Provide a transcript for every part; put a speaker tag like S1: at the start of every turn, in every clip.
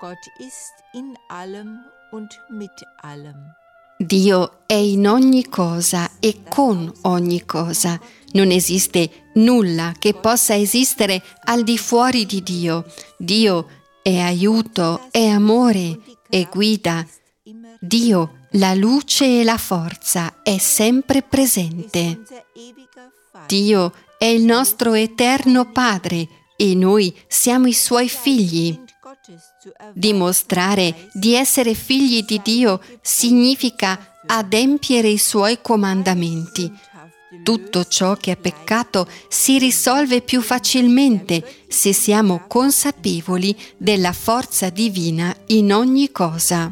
S1: Gott ist in allem und mit allem.
S2: Dio è in ogni cosa e con ogni cosa. Non esiste nulla che possa esistere al di fuori di Dio. Dio è aiuto, è amore, è guida. Dio, la luce e la forza, è sempre presente. Dio è il nostro eterno Padre e noi siamo i Suoi figli. Dimostrare di essere figli di Dio significa adempiere i Suoi comandamenti. Tutto ciò che è peccato si risolve più facilmente se siamo consapevoli della forza divina in ogni cosa.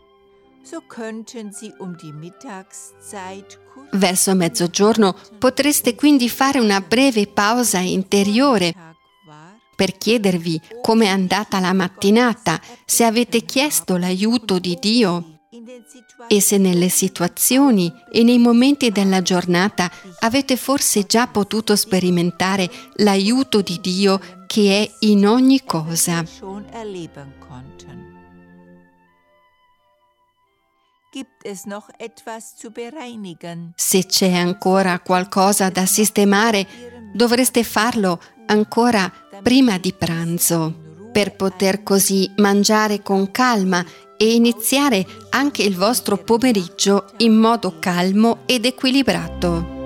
S2: Verso mezzogiorno potreste quindi fare una breve pausa interiore per chiedervi come è andata la mattinata, se avete chiesto l'aiuto di Dio e se nelle situazioni e nei momenti della giornata avete forse già potuto sperimentare l'aiuto di Dio che è in ogni cosa. Se c'è ancora qualcosa da sistemare, dovreste farlo ancora prima di pranzo, per poter così mangiare con calma e iniziare anche il vostro pomeriggio in modo calmo ed equilibrato.